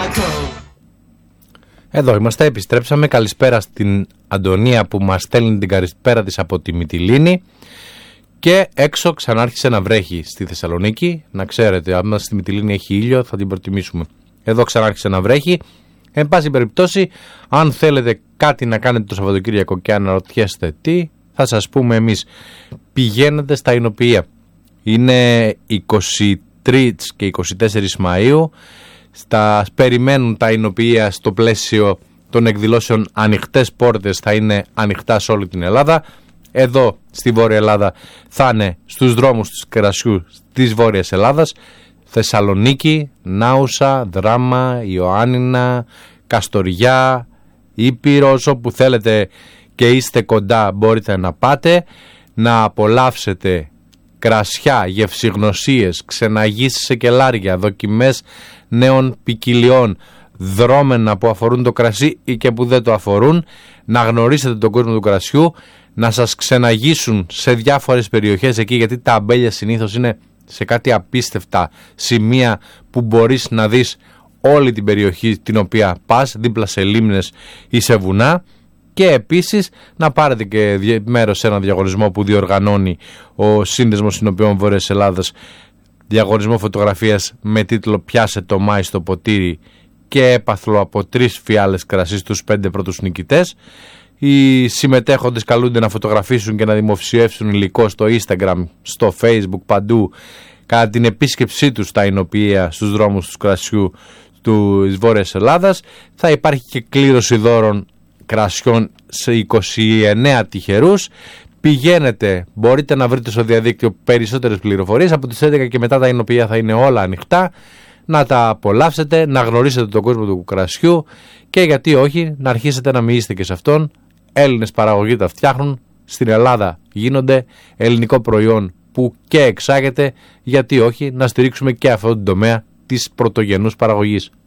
Εδώ είμαστε, επιστρέψαμε. Καλησπέρα στην Αντωνία που μας στέλνει την καλησπέρα της από τη Μυτιλήνη. Και έξω ξανάρχισε να βρέχει στη Θεσσαλονίκη. Να ξέρετε, αν στη Μυτιλήνη έχει ήλιο θα την προτιμήσουμε. Εδώ ξανάρχισε να βρέχει. Εν πάση περιπτώσει, αν θέλετε κάτι να κάνετε το Σαββατοκύριακο και αναρωτιέστε τι, θα σας πούμε εμείς. Πηγαίνετε στα Ηνοποιεία. Είναι 23 και 24 Μαΐου. Περιμένουν τα Ηνοποιεία στο πλαίσιο των εκδηλώσεων Ανοιχτές Πόρτες, θα είναι ανοιχτά σε όλη την Ελλάδα. Εδώ στη Βόρεια Ελλάδα θα είναι στους δρόμους του Κερασιού της Βόρειας Ελλάδας, Θεσσαλονίκη, Νάουσα, Δράμα, Ιωάννινα, Καστοριά, Ήπειρος, όπου θέλετε και είστε κοντά μπορείτε να πάτε, να απολαύσετε κρασιά, γευσηγνωσίες, ξεναγήσεις σε κελάρια, δοκιμές νέων ποικιλιών, δρόμενα που αφορούν το κρασί ή και που δεν το αφορούν, να γνωρίσετε τον κόσμο του κρασιού, να σας ξεναγήσουν σε διάφορες περιοχές εκεί, γιατί τα αμπέλια συνήθως είναι σε κάτι απίστευτα σημεία που μπορείς να δεις όλη την περιοχή την οποία πας, δίπλα σε λίμνες ή σε βουνά. Και επίσης να πάρετε και μέρος σε ένα διαγωνισμό που διοργανώνει ο Σύνδεσμος Συνοποιών Βόρειας Ελλάδας, διαγωνισμό φωτογραφίας με τίτλο «Πιάσε το Μάη στο ποτήρι» και έπαθλο από 3 φιάλες κρασί στους 5 πρώτους νικητές. Οι συμμετέχοντες καλούνται να φωτογραφίσουν και να δημοσιεύσουν υλικό στο Instagram, στο Facebook, παντού, κατά την επίσκεψή τους στα Ηνοποιεία στους δρόμους του κρασιού της Βόρειας Ελλάδας. Θα υπάρχει και κλήρωση δώρων κρασιών σε 29 τυχερούς. Πηγαίνετε, μπορείτε να βρείτε στο διαδίκτυο περισσότερες πληροφορίες. Από τις 11 και μετά τα Ηνοποιεία θα είναι όλα ανοιχτά. Να τα απολαύσετε, να γνωρίσετε τον κόσμο του κρασιού και γιατί όχι να αρχίσετε να μοιήσετε και σε αυτόν. Έλληνες παραγωγοί τα φτιάχνουν, στην Ελλάδα γίνονται, ελληνικό προϊόν που και εξάγεται, γιατί όχι να στηρίξουμε και αυτόν τον τομέα της πρωτογενούς παραγωγής.